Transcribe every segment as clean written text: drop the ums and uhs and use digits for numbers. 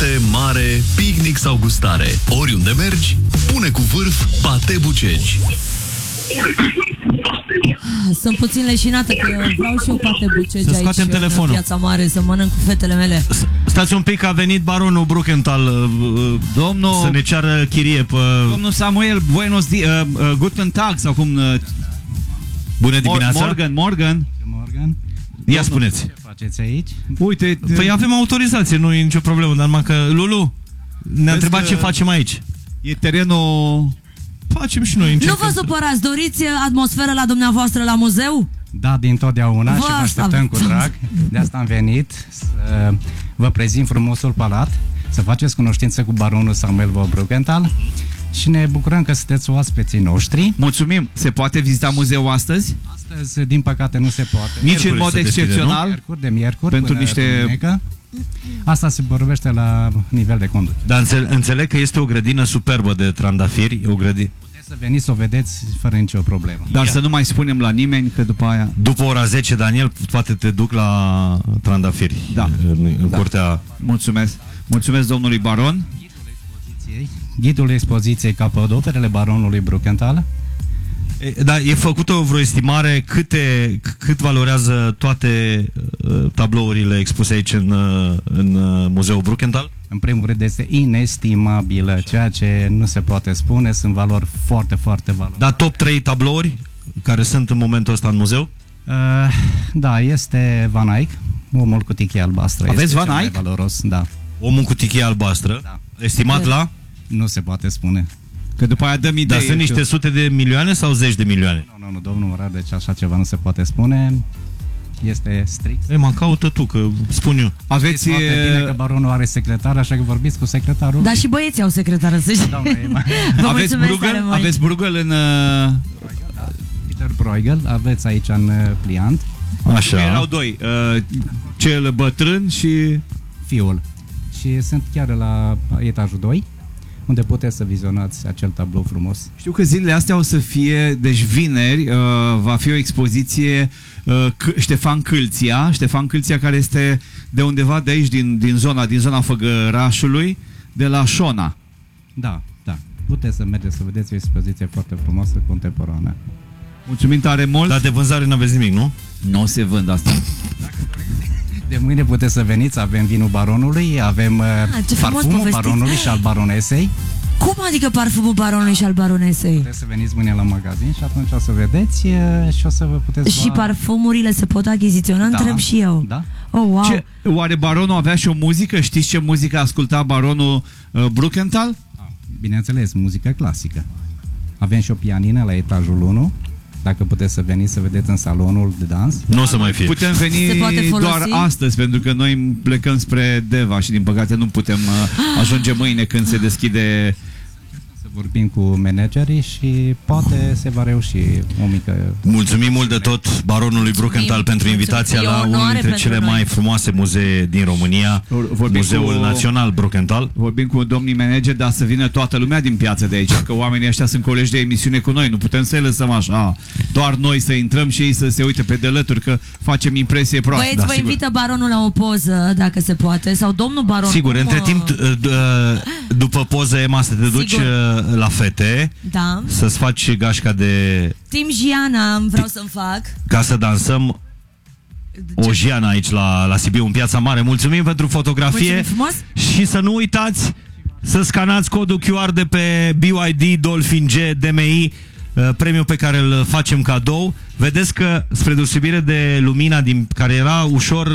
munte, mare, picnic sau gustare. Oriunde mergi, pune cu vârf Pate Bucegi. Sunt puțin leșinată că vreau și eu Pate Bucegi aici. Scoatem telefonul. În Piața Mare, să mănânc cu fetele mele. Stați un pic, a venit baronul Bruckenthal, domnul, să ne ceară chirie pe... Domnul Samuel, buenos dias, guten tag, sau cum... Bună dimineața. Morgan. Ia spuneți. Ce faceți aici? Uite, Păi avem autorizație, nu e nicio problemă, dar numai că... Lulu, ne-a întrebat ce facem aici. E terenul... Facem și noi. Nu vă supărați, doriți atmosferă la dumneavoastră la muzeu? Da, dintotdeauna și vă așteptăm cu drag. De asta am venit să vă prezint frumosul palat, să faceți cunoștință cu baronul Samuel von Bruckenthal și ne bucurăm că sunteți oaspeții noștri. Mulțumim! Se poate vizita muzeul astăzi? Astăzi, din păcate, nu se poate. Nici în mod excepțional? De miercuri pentru până niște... duminică. Asta se vorbește la nivel de conducere. Dar înțeleg că este o grădină superbă de trandafiri, o grădină. Puteți să veniți să o vedeți fără nicio problemă. Dar să nu mai spunem la nimeni că după aia... După ora 10, Daniel, poate te duc la trandafiri. Da. În curtea... Mulțumesc. Mulțumesc domnului baron. Ghidul expoziției capodoperele baronului Bruckenthal. Da, e făcută vreo estimare cât valorează toate tablourile expuse aici în Muzeul Bruckenthal? În primul rând este inestimabilă, ceea ce nu se poate spune, sunt valori foarte, foarte valoroase. Da, top 3 tablouri care sunt în momentul ăsta în muzeu? Da, este Van Eyck, omul cu tichie albastră. Aveți este Van Eyck? Valoros, da. Omul cu tichie albastră, Da. estimat la? Nu se poate spune. Că după aia dăm idei. Dar sunt niște sute de milioane sau zeci de milioane? Nu, domnul Murat, deci așa ceva nu se poate spune. Este strict. Ei, mă caută tu, că spun eu. Aveți... Foarte bine că baronul are secretar, așa că vorbiți cu secretarul. Dar și băieții au secretară, să știi. Aveți Bruegel în... Peter Bruegel, aveți aici în pliant. Așa. Erau doi. Cel bătrân și... Fiul. Și sunt chiar la etajul 2, unde puteți să vizionați acel tablou frumos. Știu că zilele astea o să fie, deci vineri, va fi o expoziție Ștefan Câlția, care este de undeva de aici, din zona Făgărașului, de la Șona. Da. Puteți să mergeți să vedeți o expoziție foarte frumoasă, contemporană. Mulțumim tare mult. Dar de vânzare n-aveți nimic, nu? Nu se vând asta. De mâine puteți să veniți, avem vinul baronului, avem parfumul baronului și al baronesei. Cum adică parfumul baronului și al baronesei? Puteți să veniți mâine la magazin și atunci o să vedeți și o să vă puteți Și parfumurile se pot achiziționa? Da. Întreb și eu. Da. Oh, wow. Oare baronul avea și o muzică? Știți ce muzică asculta baronul Bruckenthal? Bineînțeles, muzică clasică. Avem și o pianină la etajul 1. Dacă puteți să veniți să vedeți în salonul de dans. Nu o să mai fie. Putem veni doar astăzi, pentru că noi plecăm spre Deva și din păcate nu putem ajunge mâine când se deschide. Să vorbim cu managerii și poate se va reuși o mică... Mulțumim mult de tot baronului Bruckenthal pentru invitația la unul dintre cele mai frumoase muzee din România, Muzeul Național Bruckenthal. Vorbim cu domnii manager, dar să vină toată lumea din piață de aici, că oamenii ăștia sunt colegi de emisiune cu noi, nu putem să-i lăsăm așa, doar noi să intrăm și ei să se uite pe delături, că facem impresie proastă. Băieți, vă invită baronul la o poză, dacă se poate, sau domnul baron. Sigur, între timp, după poză, Emma, să te duci la fete, da, să-ți faci gașca de... Tim Giana vreau să-mi fac. Ca să dansăm o Giana aici la Sibiu, în Piața Mare. Mulțumim pentru fotografie. Și să nu uitați să scanați codul QR de pe BYD Dolphin G DMI, premiul pe care îl facem cadou. Vedeți că, spre deosebire de lumina care era ușor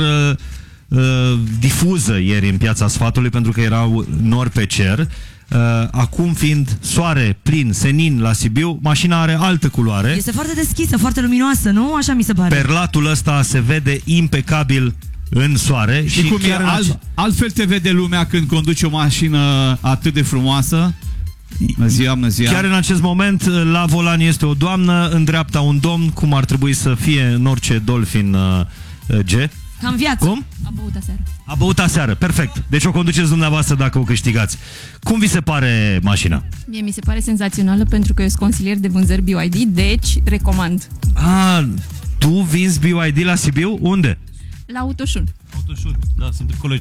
difuză ieri în Piața Sfatului, pentru că erau nori pe cer, acum fiind soare plin, senin la Sibiu, mașina are altă culoare. Este foarte deschisă, foarte luminoasă, nu? Așa mi se pare. Perlatul ăsta se vede impecabil în soare. Și cum e, altfel te vede lumea când conduci o mașină atât de frumoasă. Bună ziua. Chiar în acest moment la volan este o doamnă, în dreapta un domn, cum ar trebui să fie în orice Dolphin G. Ca în viață. Cum? A băut aseară. A băut aseară, perfect. Deci o conduceți dumneavoastră dacă o câștigați. Cum vi se pare mașina? Mie mi se pare senzațională pentru că eu sunt consilier de vânzări BYD, deci recomand. Tu vinzi BYD la Sibiu? Unde? La Autoșun. Da, sunt colegi.